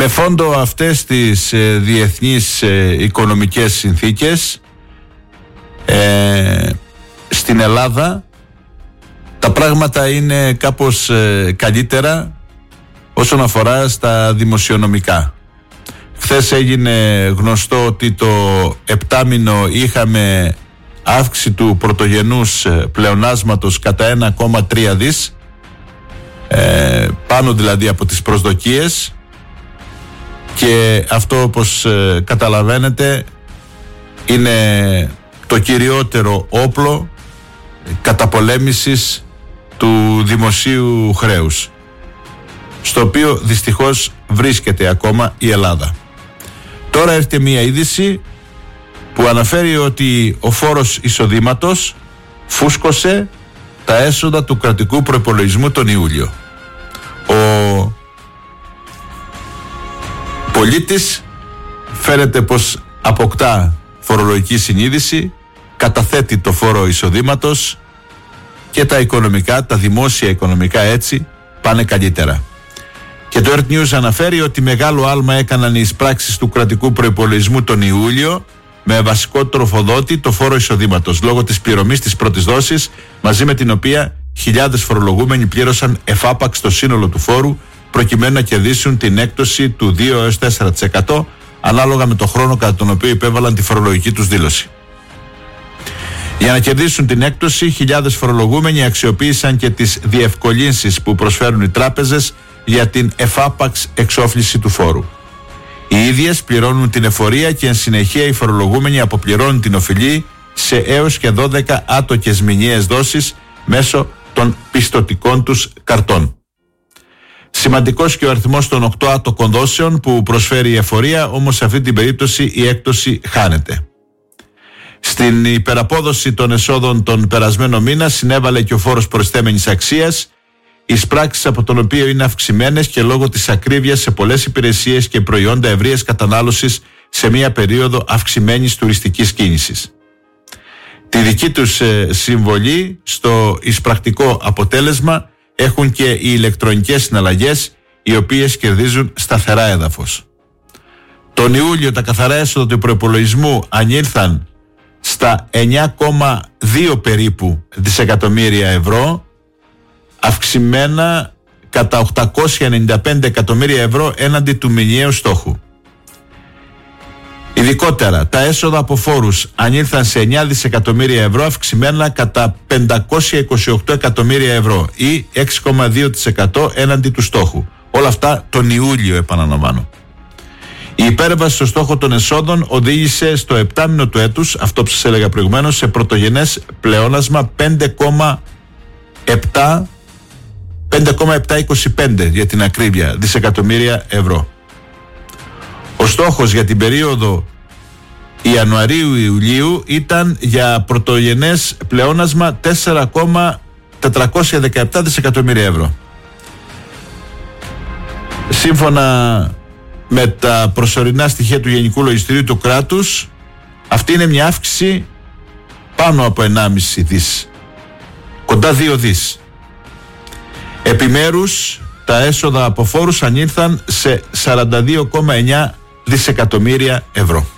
Με φόντο αυτές τις διεθνείς οικονομικές συνθήκες, στην Ελλάδα τα πράγματα είναι κάπως καλύτερα όσον αφορά στα δημοσιονομικά. Χθες έγινε γνωστό ότι το επτάμηνο είχαμε αύξηση του πρωτογενούς πλεονάσματος κατά 1,3 δις, πάνω δηλαδή από τις προσδοκίες, και αυτό, όπως καταλαβαίνετε, είναι το κυριότερο όπλο καταπολέμησης του δημοσίου χρέους, στο οποίο δυστυχώς βρίσκεται ακόμα η Ελλάδα. Τώρα έρχεται μια είδηση που αναφέρει ότι ο φόρος εισοδήματος φούσκωσε τα έσοδα του κρατικού προϋπολογισμού τον Ιούλιο. Ο πολίτης φαίνεται πως αποκτά φορολογική συνείδηση, καταθέτει το φόρο εισοδήματος και τα οικονομικά, τα δημόσια οικονομικά έτσι πάνε καλύτερα. Και το Earth News αναφέρει ότι μεγάλο άλμα έκαναν οι εισπράξεις του κρατικού προϋπολογισμού τον Ιούλιο, με βασικό τροφοδότη το φόρο εισοδήματος, λόγω της πληρωμής της πρώτης δόσης, μαζί με την οποία χιλιάδες φορολογούμενοι πλήρωσαν εφάπαξ το σύνολο του φόρου, προκειμένου να κερδίσουν την έκπτωση του 2 έως 4% ανάλογα με το χρόνο κατά τον οποίο υπέβαλαν τη φορολογική τους δήλωση. Για να κερδίσουν την έκπτωση, χιλιάδες φορολογούμενοι αξιοποίησαν και τις διευκολύνσεις που προσφέρουν οι τράπεζες για την εφάπαξ εξόφληση του φόρου. Οι ίδιες πληρώνουν την εφορία και εν συνεχεία οι φορολογούμενοι αποπληρώνουν την οφειλή σε έως και 12 άτοκες μηνιαίες δόσεις μέσω των πιστωτικών τους καρτών. Σημαντικός και ο αριθμός των 8 άτοκων δόσεων που προσφέρει η εφορία, όμως σε αυτή την περίπτωση η έκπτωση χάνεται. Στην υπεραπόδοση των εσόδων τον περασμένο μήνα συνέβαλε και ο φόρος προσθέμενης αξίας, εισπράξεις από τον οποίο είναι αυξημένες και λόγω της ακρίβειας σε πολλές υπηρεσίες και προϊόντα ευρείας κατανάλωσης σε μια περίοδο αυξημένης τουριστικής κίνησης. Τη δική τους συμβολή στο εισπρακτικό αποτέλεσμα έχουν και οι ηλεκτρονικές συναλλαγές, οι οποίες κερδίζουν σταθερά έδαφος. Τον Ιούλιο τα καθαρά έσοδα του προϋπολογισμού ανήλθαν στα 9,2 περίπου δισεκατομμύρια ευρώ, αυξημένα κατά 895 εκατομμύρια ευρώ έναντι του μηνιαίου στόχου. Ειδικότερα, τα έσοδα από φόρους ανήλθαν σε 9 δισεκατομμύρια ευρώ, αυξημένα κατά 528 εκατομμύρια ευρώ ή 6,2% έναντι του στόχου. Όλα αυτά τον Ιούλιο, επαναλαμβάνω. Η υπέρβαση στο στόχο των εσόδων οδήγησε στο επτάμηνο του έτους, αυτό που σας έλεγα προηγουμένως, σε πρωτογενές πλεόνασμα 5,725 για την ακρίβεια δισεκατομμύρια ευρώ. Ο στόχος για την περίοδο Ιανουαρίου-Ιουλίου ήταν για πρωτογενές πλεόνασμα 4,417 δισεκατομμύρια ευρώ. Σύμφωνα με τα προσωρινά στοιχεία του Γενικού Λογιστηρίου του κράτους, αυτή είναι μια αύξηση πάνω από 1,5 δις, κοντά 2 δις. Επιμέρους, τα έσοδα από φόρους ανήλθαν σε 42,9 δισεκατομμύρια ευρώ.